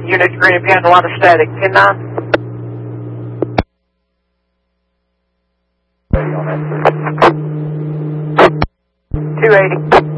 Unit Green and Panda, a lot of static. 10-9. 280.